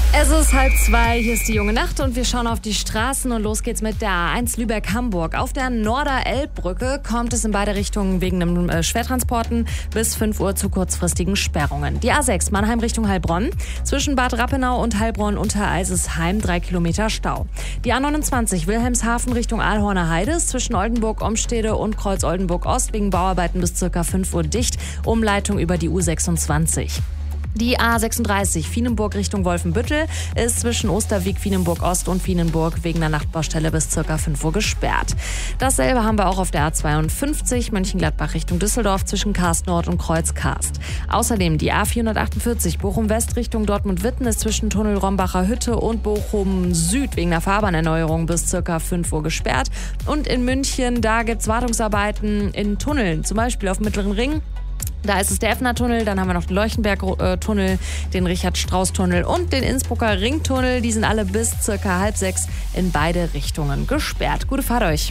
Es ist 1:30, hier ist die junge Nacht und wir schauen auf die Straßen und los geht's mit der A1 Lübeck-Hamburg. Auf der Norder-Elbbrücke kommt es in beide Richtungen wegen einem Schwertransporten bis 5 Uhr zu kurzfristigen Sperrungen. Die A6 Mannheim Richtung Heilbronn, zwischen Bad Rappenau und Heilbronn-Untereisesheim 3 Kilometer Stau. Die A29 Wilhelmshaven Richtung Aalhorner Heide ist zwischen Oldenburg-Omstede und Kreuz-Oldenburg-Ost wegen Bauarbeiten bis ca. 5 Uhr dicht, Umleitung über die U26. Die A36 Fienenburg Richtung Wolfenbüttel ist zwischen Osterwieck, Fienenburg Ost und Fienenburg wegen der Nachtbaustelle bis ca. 5 Uhr gesperrt. Dasselbe haben wir auch auf der A52 Mönchengladbach Richtung Düsseldorf zwischen Karst Nord und Kreuz Karst. Außerdem die A448 Bochum West Richtung Dortmund-Witten ist zwischen Tunnel Rombacher Hütte und Bochum Süd wegen der Fahrbahnerneuerung bis ca. 5 Uhr gesperrt. Und in München, da gibt's Wartungsarbeiten in Tunneln, zum Beispiel auf dem Mittleren Ring. Da ist es der Effner-Tunnel, dann haben wir noch den Leuchtenberg-Tunnel, den Richard-Strauß-Tunnel und den Innsbrucker Ringtunnel. Die sind alle bis ca. 5:30 in beide Richtungen gesperrt. Gute Fahrt euch.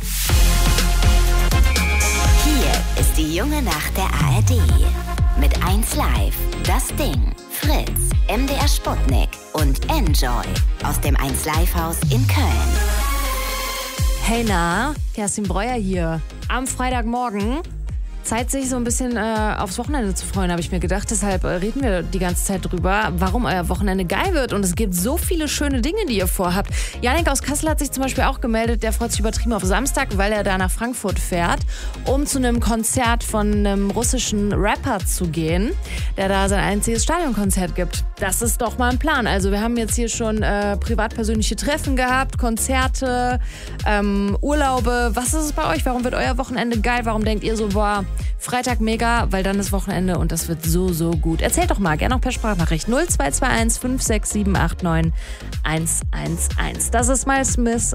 Hier ist die junge Nacht der ARD. Mit 1Live, Das Ding, Fritz, MDR Sputnik und Enjoy aus dem 1Live-Haus in Köln. Hey na, Kerstin Breuer hier. Am Freitagmorgen. Zeit, sich so ein bisschen aufs Wochenende zu freuen, habe ich mir gedacht. Deshalb reden wir die ganze Zeit drüber, warum euer Wochenende geil wird. Und es gibt so viele schöne Dinge, die ihr vorhabt. Janik aus Kassel hat sich zum Beispiel auch gemeldet. Der freut sich übertrieben auf Samstag, weil er da nach Frankfurt fährt, um zu einem Konzert von einem russischen Rapper zu gehen, der da sein einziges Stadionkonzert gibt. Das ist doch mal ein Plan. Also wir haben jetzt hier schon privat-persönliche Treffen gehabt, Konzerte, Urlaube. Was ist es bei euch? Warum wird euer Wochenende geil? Warum denkt ihr so, boah, Freitag mega, weil dann ist Wochenende und das wird so, so gut. Erzählt doch mal, gerne auch per Sprachnachricht 0221 56789 111. Das ist Miles Smith.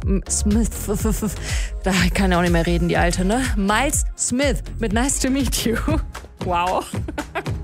Da kann er auch nicht mehr reden, die Alte, ne? Miles Smith mit Nice to Meet You. Wow.